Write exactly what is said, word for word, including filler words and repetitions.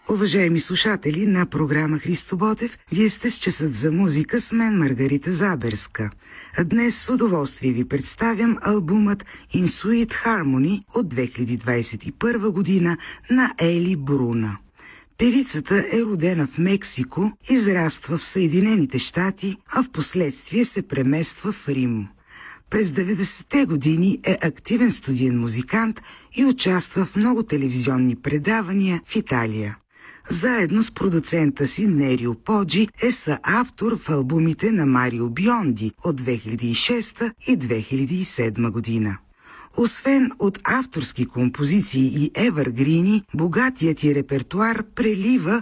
Уважаеми слушатели на програма Христо Ботев, вие сте с часът за музика с мен, Маргарита Заберска. А днес с удоволствие ви представям албумът In Sweet Harmony от две хиляди двадесет и първа година на Ели Бруна. Певицата е родена в Мексико, израства в Съединените щати, а в последствие се премества в Рим. През деветдесетте години е активен студиен музикант и участва в много телевизионни предавания в Италия. Заедно с продуцента си Нерио Поджи е съавтор в албумите на Марио Бионди от две хиляди и шеста и две хиляди и седма година. Освен от авторски композиции и евъргрини, богатият и репертуар прелива